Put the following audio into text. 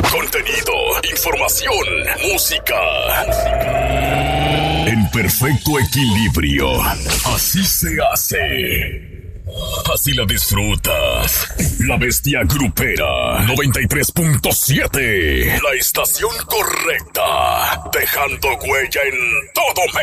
contenido, información, música. En perfecto equilibrio. Así se hace. Así la disfrutas. La Bestia Grupera 93.7. La estación correcta. Dejando huella en todo México.